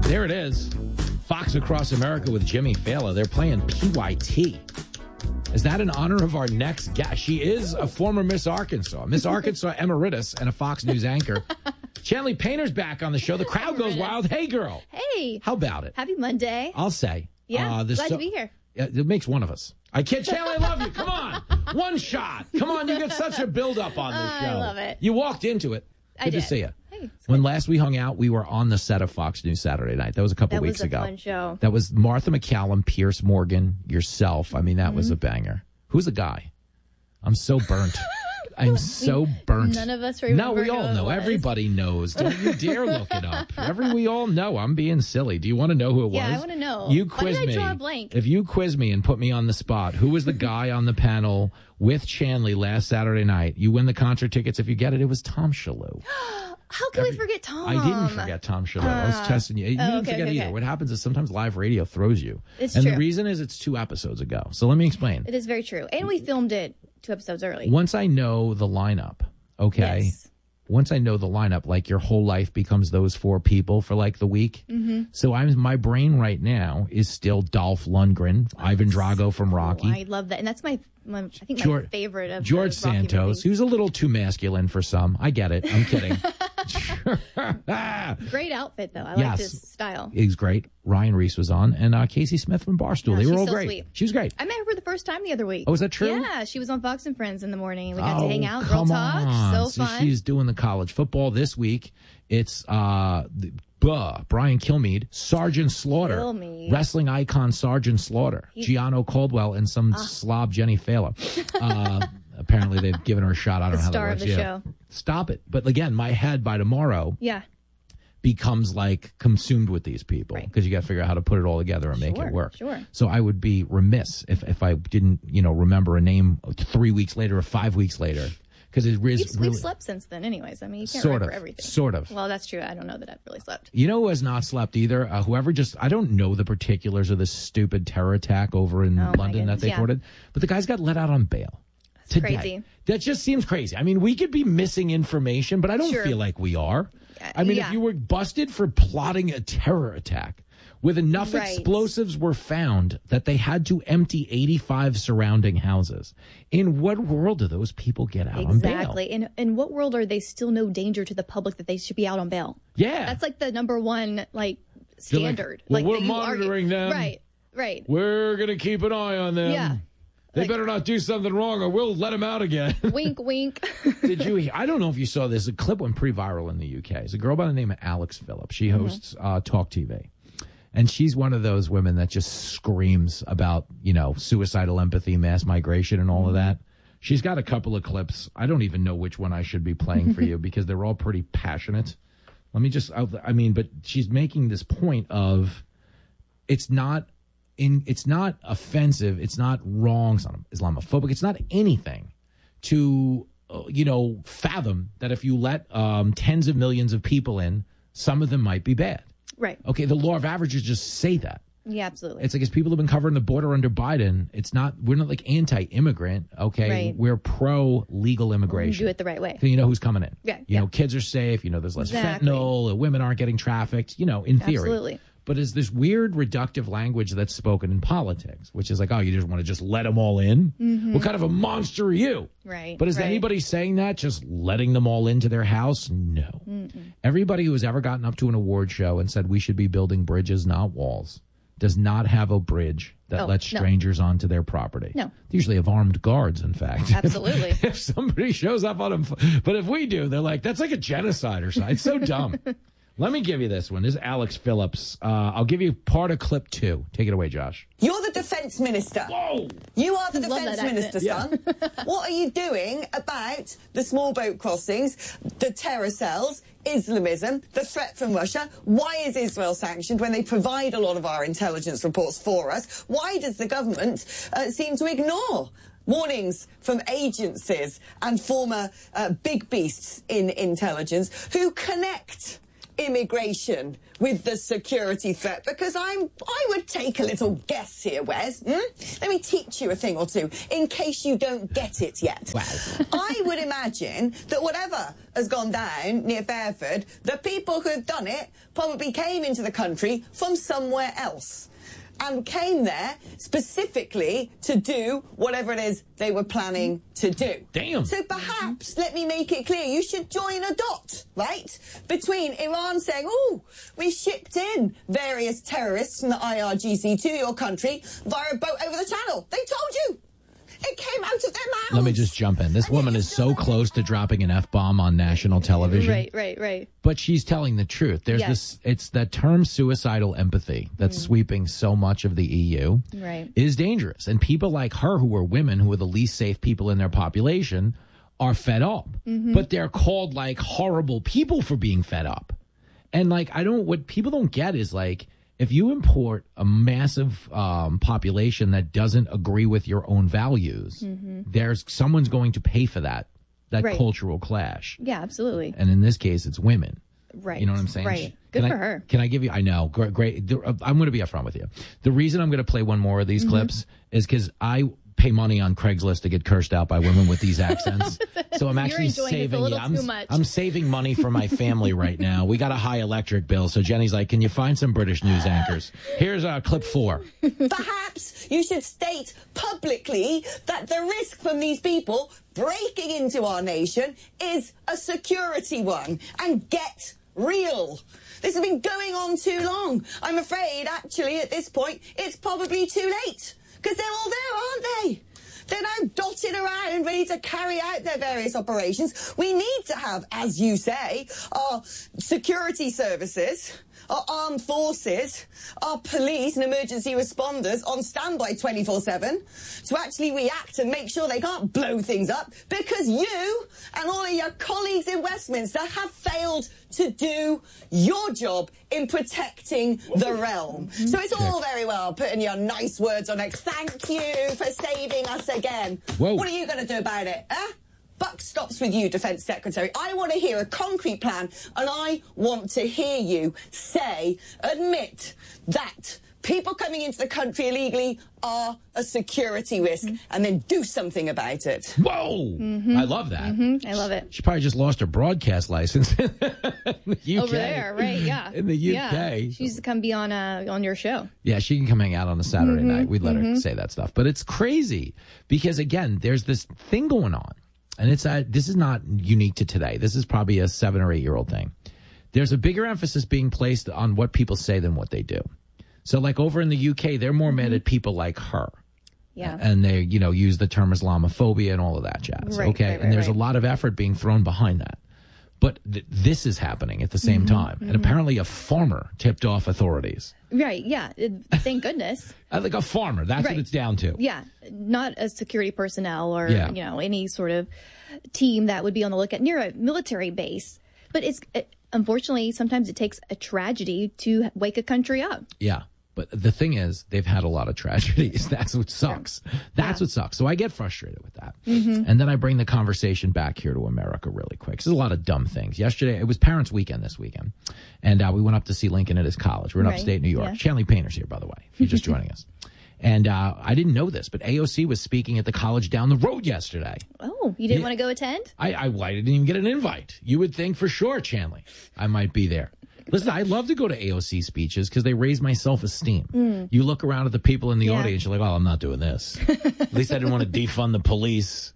There it is. Fox Across America with Jimmy Fallon. They're playing PYT. Is that in honor of our next guest? She is a former Miss Arkansas emeritus and a Fox News anchor. Chanley Painter's back on the show. The crowd goes wild. Hey, girl. Hey. How about it? Happy Monday. I'll say. Yeah, glad to be here. It makes one of us. I can't. Chanley, I love you. Come on. One shot. Come on. You get such a build-up on this show. I love it. You walked into it. Good to see you. Hey, when last we hung out, we were on the set of Fox News Saturday Night. That was a couple weeks ago. That was a fun show. That was Martha McCallum, Pierce Morgan, yourself. I mean, that was a banger. Who's the guy? I'm so burnt. I'm so burnt. None of us remember. No, we all know. Everybody knows. Don't you dare look it up. We all know. I'm being silly. Do you want to know who it was? Yeah, I want to know. You quiz Why did me. I draw a blank? If you quiz me and put me on the spot, who was the guy on the panel with Chanley last Saturday night? You win the concert tickets if you get it. It was Tom Shalhoub. How can we forget Tom? I didn't forget Tom Shalhoub. I was testing you. You didn't forget either. What happens is sometimes live radio throws you. It's true. And the reason is it's 2 episodes ago. So let me explain. It is very true. And we filmed it 2 episodes early. Once I know the lineup, okay? Yes. Once I know the lineup, like your whole life becomes those 4 people for like the week. Mm-hmm. So my brain right now is still Dolph Lundgren, Ivan Drago from Rocky. I love that. And that's my favorite of George the Rocky Santos, movies. who's a little too masculine for some. I get it. I'm kidding. Great outfit, though. I like his style. He's great. Ryan Reese was on, and Casey Smith from Barstool. They were all great. Sweet. She was great. I met her for the first time the other week. Oh, is that true? Yeah, she was on Fox and Friends in the morning. We got to hang out, come girl talk. on. So fun. She's doing the college football this week. It's Brian Kilmeade, Sergeant Slaughter, wrestling icon Sergeant Slaughter, Gianno Caldwell, and some slob Jenny Fallon. Apparently, they've given her a shot. I don't know how that works. The star of the show. Stop it. But again, my head by tomorrow becomes like consumed with these people because you got to figure out how to put it all together and make it work. Sure. So I would be remiss if I didn't, remember a name 3 weeks later or 5 weeks later. Because we've slept since then, anyways. I mean, you can't remember everything. Sort of. Well, that's true. I don't know that I've really slept. You know who has not slept either? I don't know the particulars of this stupid terror attack over in London that they reported, but the guy's got let out on bail. That's today. Crazy. That just seems crazy. I mean, we could be missing information, but I don't feel like we are. I mean, if you were busted for plotting a terror attack, with enough explosives were found that they had to empty 85 surrounding houses. In what world do those people get out on bail? Exactly. In what world are they still no danger to the public that they should be out on bail? Yeah. That's like the number one standard. We're monitoring them. Right. We're going to keep an eye on them. Yeah. They better not do something wrong or we'll let them out again. Wink, wink. I don't know if you saw this. A clip went pretty viral in the UK. It's a girl by the name of Alex Phillips. She hosts Talk TV. And she's one of those women that just screams about, suicidal empathy, mass migration, and all of that. She's got a couple of clips. I don't even know which one I should be playing for you because they're all pretty passionate. But she's making this point of it's not offensive. It's not wrong. It's not Islamophobic. It's not anything to, fathom that if you let tens of millions of people in, some of them might be bad. Right. Okay, the law of averages just say that. Yeah, absolutely. It's like as people have been covering the border under Biden, we're not like anti-immigrant, okay? Right. We're pro-legal immigration. Do it the right way. So you know who's coming in. Yeah. You know, kids are safe, there's less fentanyl, women aren't getting trafficked, in theory. Absolutely. But is this weird reductive language that's spoken in politics, which is like, you just want to just let them all in? Mm-hmm. What kind of a monster are you? Right. But is anybody saying that, just letting them all into their house? No. Mm-mm. Everybody who has ever gotten up to an award show and said we should be building bridges, not walls, does not have a bridge that lets strangers onto their property. No. They usually have armed guards, in fact. Absolutely. If somebody shows up on them, but if we do, they're like, that's like a genocide or something. It's so dumb. Let me give you this one. This is Alex Phillips. I'll give you part of clip 2. Take it away, Josh. You're the defence minister. Whoa! You are the defence minister, son. What are you doing about the small boat crossings, the terror cells, Islamism, the threat from Russia? Why is Israel sanctioned when they provide a lot of our intelligence reports for us? Why does the government seem to ignore warnings from agencies and former big beasts in intelligence who connect immigration with the security threat? Because I would take a little guess here, Wes. Let me teach you a thing or two, in case you don't get it yet. Wow. I would imagine that whatever has gone down near Fairford, the people who've done it probably came into the country from somewhere else and came there specifically to do whatever it is they were planning to do. Damn. So perhaps, let me make it clear, you should join a dot, right, between Iran saying, oh, we shipped in various terrorists from the IRGC to your country via a boat over the channel. They told you. It came out of their mouths. Let me just jump in. This woman is so close to dropping an F-bomb on national television. Right. But she's telling the truth. There's this, it's that term suicidal empathy that's sweeping so much of the EU. Right. Is dangerous. And people like her, who are women, who are the least safe people in their population, are fed up. But they're called like horrible people for being fed up. And like, what people don't get is like, if you import a massive population that doesn't agree with your own values, someone's going to pay for that cultural clash. Yeah, absolutely. And in this case, it's women. Right. You know what I'm saying? Right. Good for her. Can I give you? I know. Great. I'm going to be upfront with you. The reason I'm going to play one more of these clips is because I pay money on Craigslist to get cursed out by women with these accents. So I'm actually saving. I'm saving money for my family right now. We got a high electric bill, so Jenny's like, "Can you find some British news anchors?" Here's clip 4. Perhaps you should state publicly that the risk from these people breaking into our nation is a security one, and get real. This has been going on too long. I'm afraid, actually, at this point, it's probably too late. Because they're all there, aren't they? They're now dotted around, ready to carry out their various operations. We need to have, as you say, our security services, our armed forces, our police and emergency responders on standby 24/7 to actually react and make sure they can't blow things up, because you and all of your colleagues in Westminster have failed to do your job in protecting the realm. So it's all very well putting your nice words on X. Thank you for saving us again. Whoa. What are you going to do about it, eh? Buck stops with you, Defence Secretary. I want to hear a concrete plan, and I want to hear you admit that people coming into the country illegally are a security risk, and then do something about it. Whoa! I love that. I love it. She probably just lost her broadcast license in the UK. Over there, right? Yeah. In the UK. Yeah. She used to come be on your show. Yeah, she can come hang out on a Saturday night. We'd let her say that stuff. But it's crazy because, again, there's this thing going on. And this is not unique to today. This is probably a 7 or 8 year old thing. There's a bigger emphasis being placed on what people say than what they do. So like over in the UK, they're more mad at people like her. Yeah. And they, use the term Islamophobia and all of that jazz. Right, okay. right, and there's right. a lot of effort being thrown behind that. But this is happening at the same time. And apparently a farmer tipped off authorities. Right, yeah. Thank goodness. Like a farmer. That's what it's down to. Yeah. Not a security personnel or, any sort of team that would be on the lookout near a military base. But unfortunately, sometimes it takes a tragedy to wake a country up. Yeah. But the thing is, they've had a lot of tragedies. That's what sucks. That's what sucks. So I get frustrated with that. And then I bring the conversation back here to America really quick. There's a lot of dumb things. Yesterday, it was Parents' Weekend this weekend. And we went up to see Lincoln at his college. We're in upstate New York. Yeah. Shanley Painter's here, by the way, if you're just joining us. And I didn't know this, but AOC was speaking at the college down the road yesterday. Oh, you didn't want to go attend? I didn't even get an invite. You would think for sure, Shanley, I might be there. Listen, I love to go to AOC speeches because they raise my self-esteem. You look around at the people in the audience, you're like, oh, I'm not doing this. At least I didn't want to defund the police.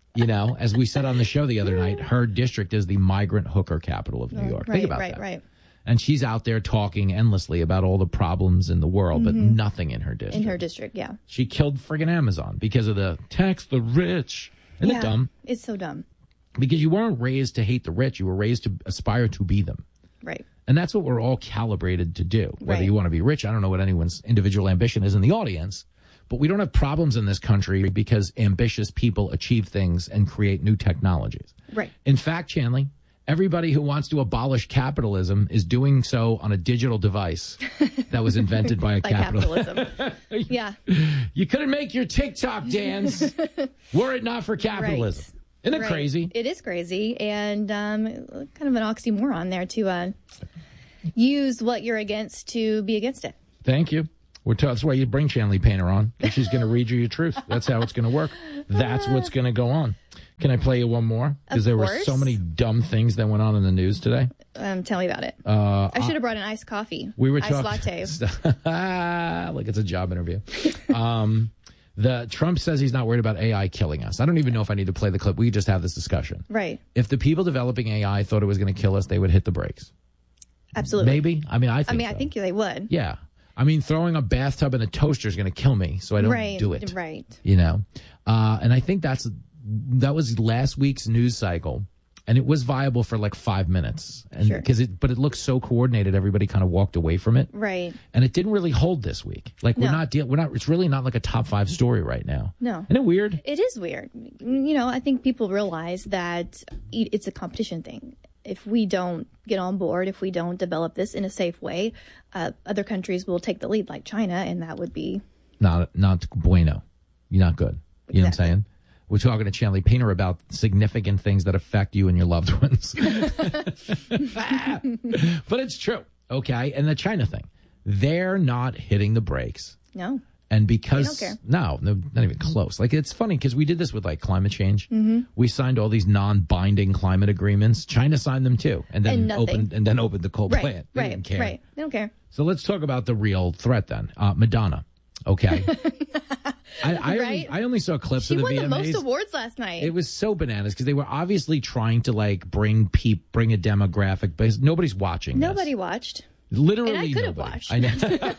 As we said on the show the other night, her district is the migrant hooker capital of New York. Think about that. Right. And she's out there talking endlessly about all the problems in the world, but nothing in her district. In her district, yeah. She killed friggin' Amazon because of the tax the rich. Isn't it dumb? It's so dumb. Because you weren't raised to hate the rich. You were raised to aspire to be them. Right. And that's what we're all calibrated to do. Whether Right. you want to be rich, I don't know what anyone's individual ambition is in the audience, but we don't have problems in this country because ambitious people achieve things and create new technologies. Right. In fact, Chanley, everybody who wants to abolish capitalism is doing so on a digital device that was invented by a capitalism. Yeah. You couldn't make your TikTok dance were it not for capitalism. Right. Isn't it crazy? It is crazy, and kind of an oxymoron there to use what you're against to be against it. Thank you. That's why you bring Chanley Painter on, because she's going to read you your truth. That's how it's going to work. That's what's going to go on. Can I play you one more? Because there were so many dumb things that went on in the news today. Tell me about it. I should have brought an iced coffee. We were iced lattes. Like it's a job interview. The Trump says he's not worried about AI killing us. I don't even know if I need to play the clip. We just have this discussion. Right. If the people developing AI thought it was going to kill us, they would hit the brakes. Absolutely. Maybe. I think they would. Yeah. I mean, throwing a bathtub and a toaster is going to kill me, so I don't do it. Right. You know? And I think that was last week's news cycle, and it was viable for like 5 minutes. And but it looked so coordinated, everybody kind of walked away from it. Right. And it didn't really hold this week. Like it's really not like a top 5 story right now. No. Isn't it weird? It is weird. You know, I think people realize that it's a competition thing. If we don't get on board, if we don't develop this in a safe way, other countries will take the lead, like China, and that would be not bueno. You're not good. You know what I'm saying? We're talking to Chanley Painter about significant things that affect you and your loved ones. But it's true, okay? And the China thing, they're not hitting the brakes. No. And because they don't care. No, not even close. Like, it's funny because we did this with like climate change. Mm-hmm. We signed all these non-binding climate agreements. China signed them too, and then opened the coal plant. They didn't care. Right. They don't care. So let's talk about the real threat then. Madonna. Okay. I only saw clips of the VMAs. She won the most awards last night. It was so bananas because they were obviously trying to like bring a demographic, but noboys watching. Nobody watched. Literally, and I could have watched. I know.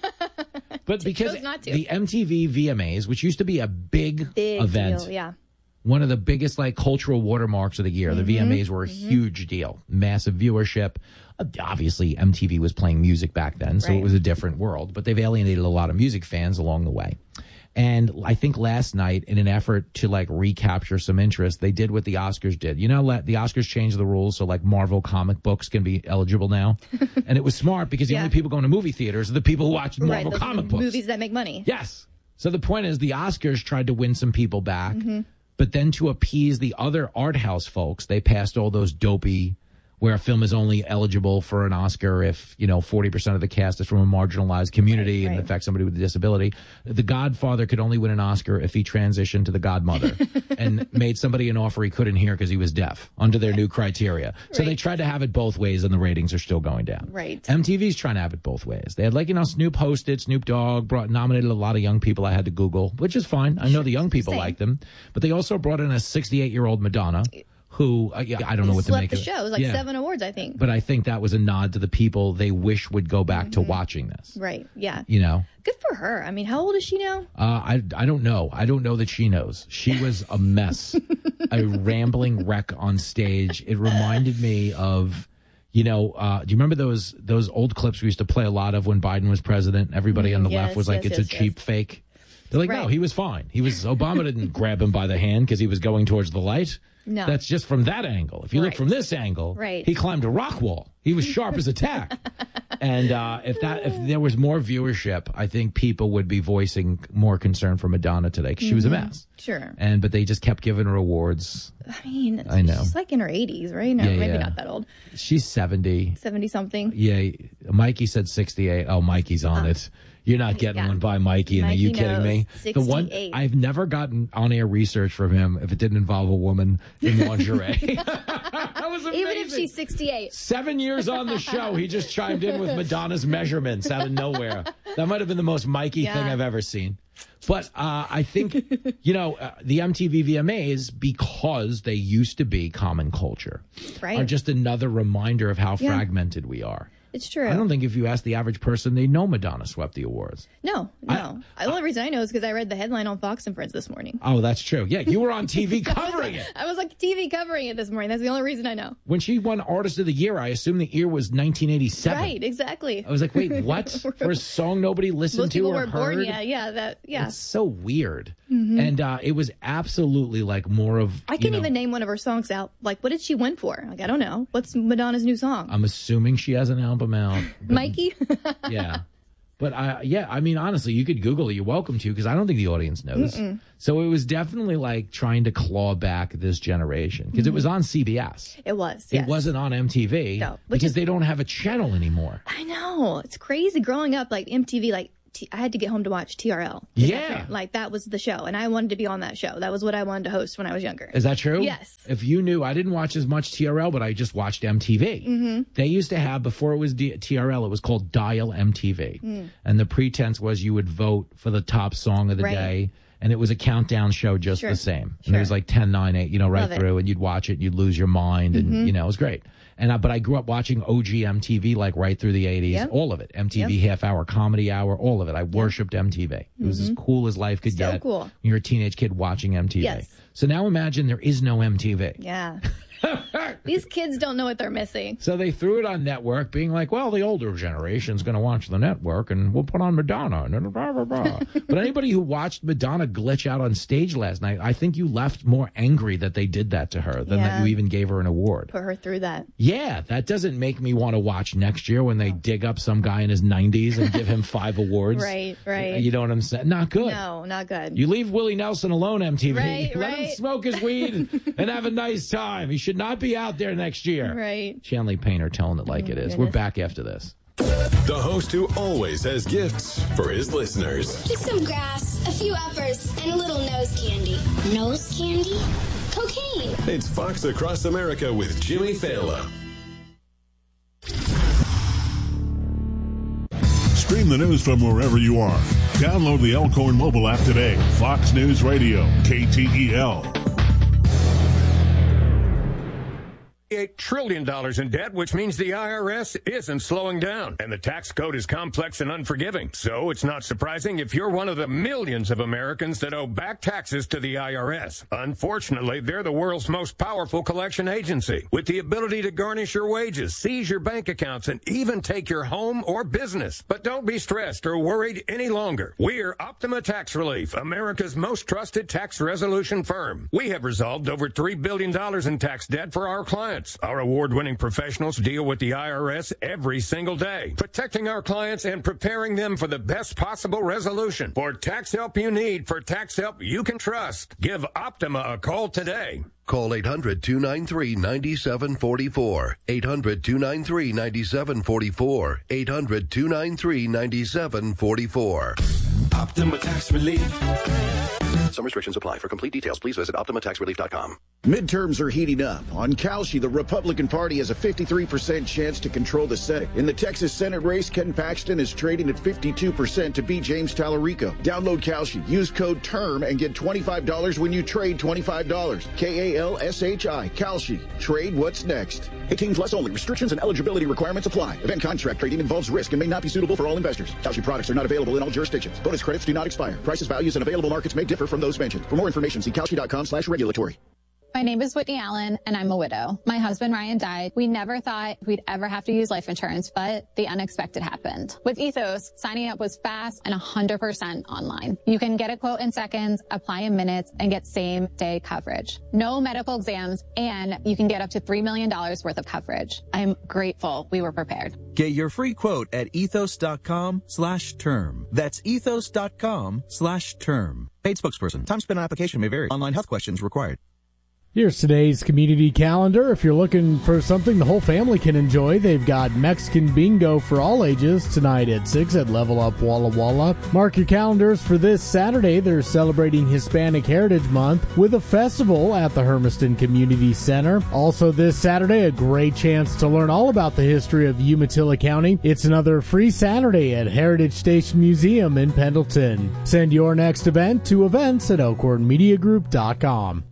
But because the MTV VMAs, which used to be a big event, deal, yeah, one of the biggest like cultural watermarks of the year, the VMAs were a huge deal, massive viewership. Obviously, MTV was playing music back then, so it was a different world. But they've alienated a lot of music fans along the way. And I think last night, in an effort to like recapture some interest, they did what the Oscars did. You know, the Oscars changed the rules so like Marvel comic books can be eligible now. And it was smart because the only people going to movie theaters are the people who watch Marvel comic books. Movies that make money. Yes. So the point is the Oscars tried to win some people back, but then to appease the other art house folks, they passed all those dopey where a film is only eligible for an Oscar if, 40% of the cast is from a marginalized community and affects somebody with a disability. The Godfather could only win an Oscar if he transitioned to the Godmother and made somebody an offer he couldn't hear because he was deaf under their new criteria. So they tried to have it both ways, and the ratings are still going down. Right. MTV's trying to have it both ways. They had Snoop hosted, Snoop Dogg nominated a lot of young people I had to Google, which is fine. I know the young people like them. But they also brought in a 68-year-old Madonna, who, I don't know what to make of it. The show. It was like 7 awards, I think. But I think that was a nod to the people they wish would go back to watching this. Right, yeah. Good for her. I mean, how old is she now? I don't know. I don't know that she knows. She was a mess, a rambling wreck on stage. It reminded me of, do you remember those old clips we used to play a lot of when Biden was president? Everybody on the left was like, it's a cheap fake. They're like, no, he was fine. Obama didn't grab him by the hand because he was going towards the light. No. That's just from that angle. If you look from this angle, he climbed a rock wall. He was sharp as a tack. And if there was more viewership, I think people would be voicing more concern for Madonna today because she was a mess. Sure. But they just kept giving her awards. I know. She's like in her 80s, right? No, maybe not that old. She's 70. 70-something. Yeah. Mikey said 68. Oh, Mikey's on it. You're not getting one by Mikey. Are you kidding me? 68. The one I've never gotten on-air research from him if it didn't involve a woman in lingerie. That was amazing. Even if she's 68. 7 years on the show, he just chimed in with Madonna's measurements out of nowhere. That might have been the most Mikey thing I've ever seen. But I think, the MTV VMAs, because they used to be common culture, are just another reminder of how fragmented we are. It's true. I don't think if you ask the average person, they know Madonna swept the awards. No. The only reason I know is because I read the headline on Fox and Friends this morning. Oh, that's true. Yeah, you were on TV covering it. I was like TV covering it this morning. That's the only reason I know. When she won Artist of the Year, I assumed the year was 1987. Right, exactly. I was like, wait, what? For a song nobody listened to or heard? Born, yeah. It's so weird. And it was absolutely like more of... I can't even name one of her songs out. Like, what did she win for? Like, I don't know. What's Madonna's new song? I'm assuming she has an album out. Mikey? Yeah. But I mean, honestly, you could Google it. You're welcome to, because I don't think the audience knows. So it was definitely like trying to claw back this generation because it was on CBS. It was. Yes. It wasn't on MTV because they don't have a channel anymore. I I know. It's crazy. Growing up, like MTV, like I had to get home to watch TRL. Yeah. Like that was the show. And I wanted to be on that show. That was what I wanted to host when I was younger. Is that true? Yes. If you knew, I didn't watch as much TRL, but I just watched MTV. Mm-hmm. They used to have, before it was TRL, it was called Dial MTV. Mm. And the pretense was you would vote for the top song of the day. And it was a countdown show just the same. And it was like 10, 9, 8, right through. And you'd watch it and you'd lose your mind. And, it was great. And but I grew up watching OG MTV like right through the 80s, all of it. MTV Half Hour, Comedy Hour, all of it. I worshipped MTV. It was as cool as life could get. Cool. When you're a teenage kid watching MTV. Yes. So now imagine there is no MTV. Yeah. These kids don't know what they're missing. So they threw it on network, being like, well, the older generation's going to watch the network, and we'll put on Madonna. Blah, blah, blah. But anybody who watched Madonna glitch out on stage last night, I think you left more angry that they did that to her than that you even gave her an award. Put her through that. Yeah, that doesn't make me want to watch next year when they dig up some guy in his 90s and give him 5 awards. Right. You know what I'm saying? Not good. No, not good. You leave Willie Nelson alone, MTV. Let him right. smoke his weed and have a nice time. He should not be out there next year. Right. Shanley Painter telling it like it is. We're back after this. The host who always has gifts for his listeners. Just some grass, a few uppers, and a little nose candy. Nose candy? Cocaine. It's Fox Across America with Jimmy Fallon. Stream the news from wherever you are. Download the Elkhorn mobile app today. Fox News Radio, KTEL. $8 trillion in debt, which means the IRS isn't slowing down. And the tax code is complex and unforgiving. So it's not surprising if you're one of the millions of Americans that owe back taxes to the IRS. Unfortunately, they're the world's most powerful collection agency, with the ability to garnish your wages, seize your bank accounts, and even take your home or business. But don't be stressed or worried any longer. We're Optima Tax Relief, America's most trusted tax resolution firm. We have resolved over $3 billion in tax debt for our clients. Our award-winning professionals deal with the IRS every single day, protecting our clients and preparing them for the best possible resolution. For tax help you need, for tax help you can trust, give Optima a call today. Call 800-293-9744. 800-293-9744. 800-293-9744. Optima Tax Relief. Some restrictions apply. For complete details, please visit OptimaTaxRelief.com. Midterms are heating up. On Kalshi, the Republican Party has a 53% chance to control the Senate. In the Texas Senate race, Ken Paxton is trading at 52% to beat James Tallarico. Download Kalshi. Use code TERM and get $25 when you trade $25. Kalshi. Kalshi. Trade what's next. 18 plus only. Restrictions and eligibility requirements apply. Event contract trading involves risk and may not be suitable for all investors. Kalshi products are not available in all jurisdictions. Bonus credits do not expire. Prices, values, and available markets may differ from those mentioned. For more information, see Kalshi.com/regulatory. My name is Whitney Allen, and I'm a widow. My husband, Ryan, died. We never thought we'd ever have to use life insurance, but the unexpected happened. With Ethos, signing up was fast and 100% online. You can get a quote in seconds, apply in minutes, and get same-day coverage. No medical exams, and you can get up to $3 million worth of coverage. I'm grateful we were prepared. Get your free quote at ethos.com/term. That's ethos.com/term. Paid spokesperson. Time spent on application may vary. Online health questions required. Here's today's community calendar. If you're looking for something the whole family can enjoy, they've got Mexican bingo for all ages tonight at 6 at Level Up Walla Walla. Mark your calendars for this Saturday. They're celebrating Hispanic Heritage Month with a festival at the Hermiston Community Center. Also this Saturday, a great chance to learn all about the history of Umatilla County. It's another free Saturday at Heritage Station Museum in Pendleton. Send your next event to events@elkhornmediagroup.com.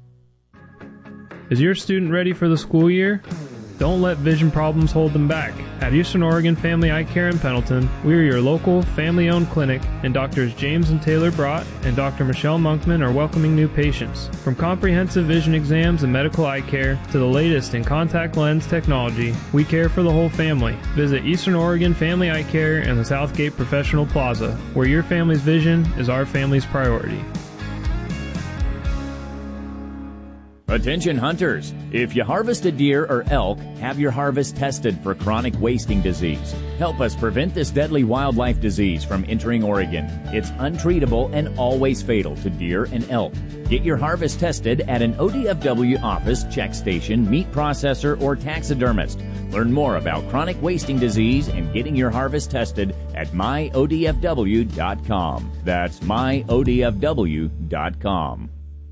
Is your student ready for the school year? Don't let vision problems hold them back. At Eastern Oregon Family Eye Care in Pendleton, we are your local, family-owned clinic, and Drs. James and Taylor Brott and Dr. Michelle Monkman are welcoming new patients. From comprehensive vision exams and medical eye care to the latest in contact lens technology, we care for the whole family. Visit Eastern Oregon Family Eye Care in the Southgate Professional Plaza, where your family's vision is our family's priority. Attention hunters, if you harvest a deer or elk, have your harvest tested for chronic wasting disease. Help us prevent this deadly wildlife disease from entering Oregon. It's untreatable and always fatal to deer and elk. Get your harvest tested at an ODFW office, check station, meat processor, or taxidermist. Learn more about chronic wasting disease and getting your harvest tested at myodfw.com. That's myodfw.com.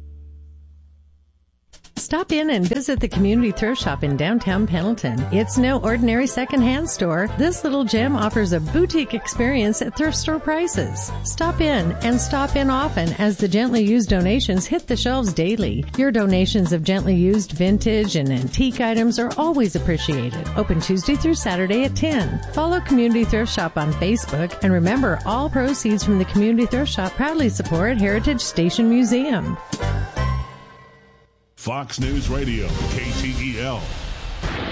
Stop in and visit the Community Thrift Shop in downtown Pendleton. It's no ordinary secondhand store. This little gem offers a boutique experience at thrift store prices. Stop in and stop in often as the gently used donations hit the shelves daily. Your donations of gently used vintage and antique items are always appreciated. Open Tuesday through Saturday at 10. Follow Community Thrift Shop on Facebook, and remember, all proceeds from the Community Thrift Shop proudly support Heritage Station Museum. Fox News Radio, KTEL.